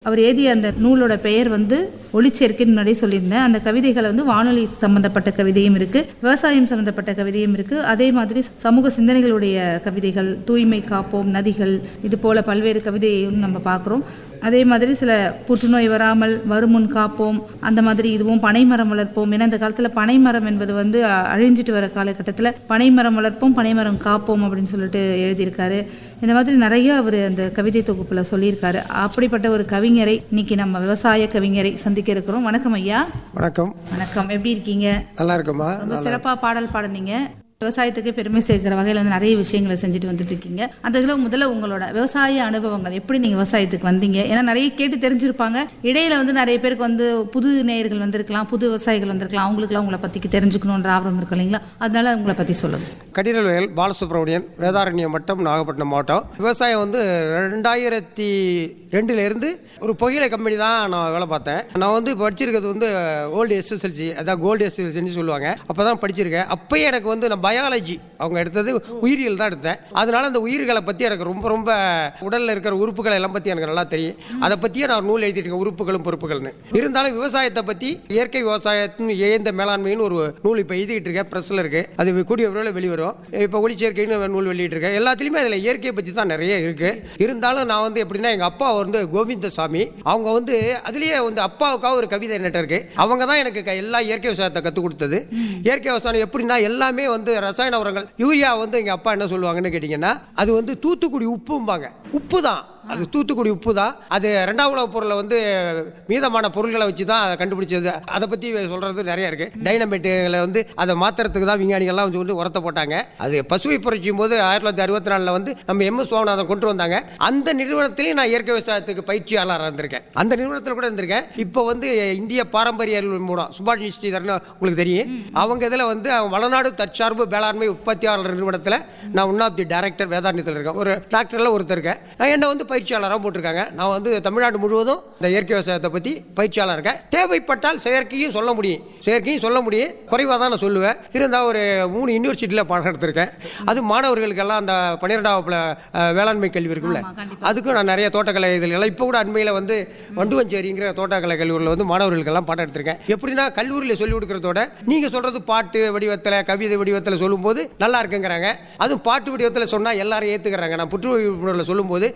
அவர் எழுதிய அந்த நூலோட பெயர் ஒளிச்சேர்க்கைன்னு முன்னாடி சொல்லியிருந்தேன். அந்த கவிதைகள் வானொலி சம்பந்தப்பட்ட கவிதையும் இருக்கு, விவசாயம் சம்பந்தப்பட்ட கவிதையும் இருக்கு. அதே மாதிரி சமூக சிந்தனைகளுடைய கவிதைகள், தூய்மை காப்போம், நதிகள், இது போல பல்வேறு கவிதையும் நம்ம பார்க்குறோம். அதே மாதிரி சில புற்றுநோய் வராமல் வருமுன் காப்போம், அந்த மாதிரி இதுவும் பனைமரம் வளர்ப்போம். ஏன்னா இந்த காலத்தில் பனைமரம் என்பது அழிஞ்சிட்டு வர காலகட்டத்தில் பனைமரம் வளர்ப்போம், பனைமரம் காப்போம் அப்படின்னு சொல்லிட்டு எழுதியிருக்காரு. இந்த மாதிரி நிறைய அவர் அந்த கவிதை தொகுப்புல சொல்லியிருக்காரு. அப்படிப்பட்ட ஒரு கவிஞரை இன்னைக்கு நம்ம விவசாய கவிஞரை சந்திக்க இருக்கிறோம். வணக்கம் ஐயா. வணக்கம். வணக்கம், எப்படி இருக்கீங்க? நல்லா இருக்குமா? ரொம்ப சிறப்பா பாடல் பாடுனீங்க. விவசாயத்துக்கு பெருமை சேர்க்கிற வகையில் நிறைய விஷயங்களை செஞ்சுட்டு வந்துட்டு இருக்கீங்க. அந்த முதல்ல உங்களோட விவசாய அனுபவங்கள், எப்படி நீங்க விவசாயத்துக்கு வந்தீங்க? ஏன்னா நிறைய கேட்டு தெரிஞ்சிருப்பாங்க. இடையில நிறைய பேருக்கு புது நேயர்கள் வந்திருக்கலாம், புது விவசாயிகள் வந்திருக்கலாம். அவங்களுக்குலாம் உங்களை பத்தி தெரிஞ்சுக்கணும்ன்ற ஆர்வம் இருக்கு இல்லைங்களா? அதனால உங்களை பத்தி சொல்லுங்க. கடிரல்வயல் பாலசுப்ரமணியன், வேதாரண்யம் வட்டம், நாகப்பட்டினம் மாவட்டம். விவசாயம் 2002 இருந்து ஒரு புகையிலை கம்பெனி தான் நான் வேலை பார்த்தேன். நான் படிச்சிருக்கிறது ஓல்டு எஸ்எஸ்எல்சி, அதான் கோல்டு எஸ்எஸ்எல்சின்னு சொல்லுவாங்க. அப்பதான் படிச்சிருக்கேன். அப்பயே எனக்கு நான் பயாலஜி அவங்க எடுத்தது உயிரியல் தான் எடுத்தேன். அதனால அந்த உயிர்களை பத்தி எனக்கு ரொம்ப ரொம்ப உடல்ல இருக்கிற உறுப்புகள் எல்லாம் பத்தி எனக்கு நல்லா தெரியும். அதை பத்தியே நான் நூல் எழுதிட்டு இருக்கேன், உறுப்புகளும் பொறுப்புகள்னு. இருந்தாலும் விவசாயத்தை பத்தி இயற்கை விவசாயத்தின் ஏந்த மேலாண்மைன்னு ஒரு நூல் இப்ப எழுதிட்டு இருக்கேன். பிரஸ்ல இருக்கு, அது கூடிய விரைவில் வெளிவரும். இப்ப ஒளிச்சேர்க்கைன்னு நூல் வெளியிட்டு இருக்கேன். எல்லாத்திலுமே அதுல இயற்கையை பத்தி தான் நிறைய இருக்கு. இருந்தாலும் நான் எப்படின்னா, எங்க அப்பா கோவிந்தசாமி, அவங்க அதுலயே அப்பாவுக்காக ஒரு கவிதை நெட்ட இருக்கு. அவங்க தான் எனக்கு எல்லா இயற்கை விவசாயத்தை கத்து கொடுத்தது. இயற்கை விவசாயம் எப்படின்னா, எல்லாமே ரசாயன உரங்கள். யூரியா எங்க அப்பா என்ன சொல்லுவாங்கன்னு கேட்டீங்கன்னா, அது தூத்துக்குடி உப்பும்பாங்க. உப்பு தான் அது, தூத்துக்குடி உப்பு தான் அது. இரண்டாம் உலக பொருளை மீதமான பொருட்களை வச்சு தான் அதை கண்டுபிடிச்சது. அதை பத்தி சொல்றது நிறைய இருக்கு. டைனமைட்டுகளை அதை மாத்திரத்துக்கு தான் விஞ்ஞானிகள்லாம் உரத்தை போட்டாங்க. அது பசுவை புரட்சியும் போது 1964 நம்ம எம்.எஸ். சுவாமிநாதன் கொண்டு வந்தாங்க. அந்த நிறுவனத்திலையும் நான் இயற்கை விவசாயத்துக்கு பயிற்சியாளராக இருந்திருக்கேன். அந்த நிறுவனத்தில் கூட இருந்திருக்கேன். இப்போ இந்திய பாரம்பரிய மூலம் சுபாஷ் ஸ்ரீதரன் உங்களுக்கு தெரியும். அவங்க இதில் வளநாடு தற்சார்பு வேளாண்மை உற்பத்தியாளர் நிறுவனத்தில் நான் ஒன் ஆஃப் தி டைரக்டர் வேதாரண்யத்தில் இருக்கேன். ஒரு டாக்டர்ல ஒருத்தர் இருக்கேன். என்ன பயிற்சியாளராக போட்டிருக்காங்க. நான் தமிழ்நாடு முழுவதும் இந்த இயற்கை விவசாயத்தை பத்தி பயிற்சியாளர் இருக்கேன். தேவைப்பட்டால் செயற்கையும் சொல்ல முடியும், குறைவாக தான் நான் சொல்லுவேன். இருந்தால் ஒரு 3 யூனிவர்சிட்டியில் பாடம் எடுத்திருக்கேன். அது மாணவர்களுக்கெல்லாம் அந்த 12ஆம் வேளாண்மை கல்வி இருக்குல்ல, அதுக்கும் நான் நிறைய தோட்டக்கலை இதில் இப்போ கூட அண்மையில் வண்டுவஞ்சேரிங்கிற தோட்டக்கலை கல்லூரியில் மாணவர்களுக்கெல்லாம் பாடம் எடுத்திருக்கேன். எப்படின்னா, கல்லூரியில் சொல்லிக் கொடுக்கறதோட நீங்க சொல்றது பாட்டு வடிவத்தில், கவிதை வடிவத்தில் சொல்லும் போது நல்லா இருக்குங்கிறாங்க. அதுவும் பாட்டு வடிவத்தில் சொன்னா எல்லாரும் ஏத்துக்கிறாங்க. நான் புற்றுநோய் சொல்லும் போது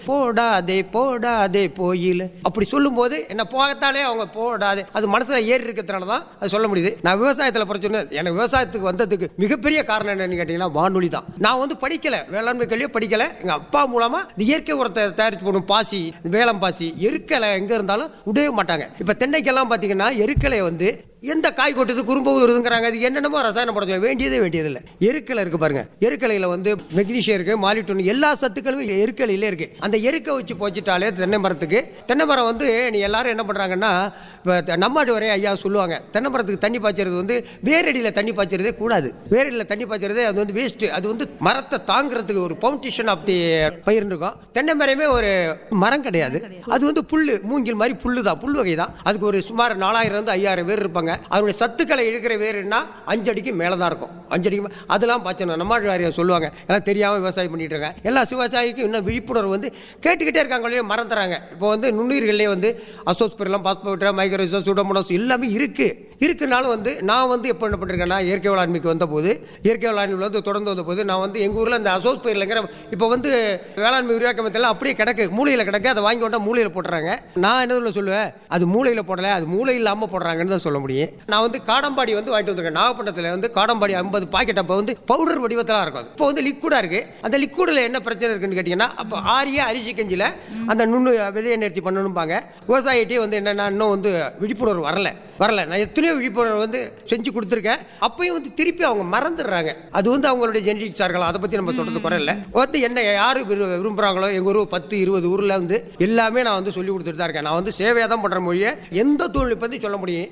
போடாதே போயில அப்படி சொல்லும் போது என்ன போகத்தாலே அவங்க போடாதே, அது மனசுல ஏறி இருக்கிறதுனால தான் அது சொல்ல முடியுது. நான் விவசாயத்தில் படிச்சேன். எனக்கு விவசாயத்துக்கு வந்ததுக்கு மிகப்பெரிய காரணம் என்னன்னு கேட்டீங்கன்னா, வானொலி தான். நான் படிக்கல, வேளாண்மை கல்வியை படிக்கல. எங்க அப்பா மூலமா இயற்கை உரத்தை தயாரிச்சு போடும். பாசி, வேலம் பாசி, எருக்கலை எங்க இருந்தாலும் விடவே மாட்டாங்க. இப்ப தென்னைக்கெல்லாம் பாத்தீங்கன்னா, எருக்கலை எந்த காய் கொட்டுது, குறும்பு வருதுங்கிறாங்க. அது என்னென்னமோ ரசாயனம் போட வேண்டியதில்லை. எருக்கலை இருக்கு பாருங்க. எருக்கலையில மெக்னீசியம் இருக்கு, மாலிட்டோன், எல்லா சத்துக்களும் எருக்கலையில இருக்கு. அந்த எருக்கை வச்சு போச்சுட்டாலே தென்னை மரம் நீ எல்லாரும் என்ன பண்றாங்கன்னா, நம்மாட்டு வரைய ஐயா சொல்லுவாங்க, தென்னை மரத்துக்கு தண்ணி பாய்ச்சறது வேரடியில தண்ணி பாய்ச்சறதே கூடாது. வேரடியில தண்ணி பாய்ச்சறதே அது வேஸ்ட். அது மரத்தை தாங்கிறதுக்கு ஒரு பவுண்டேஷன் ஆஃப் தி பயிர் இருக்கும். தென்னை மரமே ஒரு மரம் கிடையாது. அது புல்லு, மூங்கில் மாதிரி புல்லு தான், புல் வகை தான். அதுக்கு ஒரு சுமார் 4000 to 5000 பேர் இருப்பாங்க. அதனுடைய சத்துக்களை இழுக்கிற வேறுனா 5 அடிக்கு மேலதான் இருக்கும். 5 அடிக்கு அதெல்லாம் பாய்ச்சணும். நம்ம சொல்லுவாங்க, எல்லாம் தெரியாம விவசாயம் பண்ணிட்டு இருக்காங்க. எல்லா விவசாயிக்கும் இன்னும் விழிப்புணர்வு கேட்டுக்கிட்டே இருக்காங்க, மறந்துறாங்க. இப்போ நுண்ணுயிர்களே அசோஸ்பெரிலம், பாஸ்போவிட்டா, மைக்ரோரைசஸ், சூடோமோனாஸ் எல்லாமே இருக்குனாலும் நான் எப்போ என்ன பண்ணிருக்கேன்னா, இயற்கை வேளாண்மைக்கு வந்த போது, இயற்கை வேளாண்மை தொடர்ந்து வந்த போது நான் எங்க ஊர்ல அந்த அசோஸ்பெரிலங்கிற இப்போ வேளாண்மை விரிவாக்கத்தில் அப்படியே கிடக்கு, மூலையில கிடக்கு. அதை வாங்கி கொண்டா மூலையில போட்டுறாங்க. நான் என்ன சொல்லுவேன், அது மூலையில போடல, அது மூளை இல்லாம போடுறாங்கன்னு தான் சொல்ல முடியும். நான் காடம்பாடி வாங்கிட்டு வந்திருக்கேன். நாகப்பட்டினத்தில் காடம்பாடி 50 பாக்கெட் அப்போ பவுடர் வடிவத்தில் இருக்கும். இப்போ லிக்விடா இருக்கு. அந்த லிக்விட்ல என்ன பிரச்சனை இருக்குன்னு கேட்டீங்கன்னா, அப்போ ஆரிய அரிசி கஞ்சில அந்த நுண்ணு விதையை நேர்த்தி பண்ணணும்பாங்க. விவசாயிட்டே என்னன்னா இன்னும் விழிப்புணர்வு வரல. நான் எத்தனையோ விழிப்புணர்வு செஞ்சு கொடுத்துருக்கேன். அப்பயும் திருப்பி அவங்க மறந்துடுறாங்க. அது அவங்களுடைய ஜெனடிக்ஸா இருக்கலாம். அதை பத்தி நம்ம தொடர்ந்து குறையில என்ன யாரு விரும்புறாங்களோ, எங்க ஊர் 10-20 ஊர்ல எல்லாமே நான் சொல்லி கொடுத்துட்டு தான் இருக்கேன். நான் சேவையா தான் பண்ற மொழியை எந்த தொழிலை பத்தி சொல்ல முடியும்.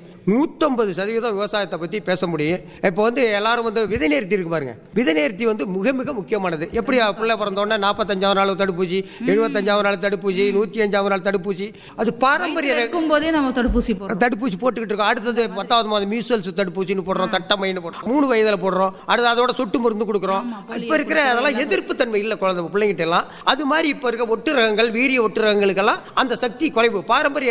150% விவசாயத்தை பத்தி பேச முடியும். இப்போ எல்லாரும் விதை நேர்த்தி இருக்கு பாருங்க. விதை நேர்த்தி மிக மிக முக்கியமானது. எப்படி பிள்ளை பிறந்தோடனே 45ஆவது நாள் தடுப்பூசி, 75ஆவது நாள் தடுப்பூசி, 105ஆவது நாள் தடுப்பூசி, அது பாரம்பரிய தடுப்பூசி போட்டுக்கிட்டு இருக்கோம். அடுத்தது 10ஆவது மாதம் மீசல்ஸ் தடுப்பூசின்னு போடுறோம், தட்டமைன்னு போடுறோம், 3 வயதுல போடுறோம். அடுத்து அதோட சொட்டு மருந்து கொடுக்குறோம். இப்ப இருக்கிற அதெல்லாம் எதிர்ப்பு தன்மை இல்ல குழந்தை பிள்ளைங்கிட்ட எல்லாம். அது மாதிரி இப்ப இருக்க ஒட்டு ரகங்கள், வீரிய ஒட்டு ரகங்களுக்கெல்லாம் அந்த சக்தி குறைவு. பாரம்பரிய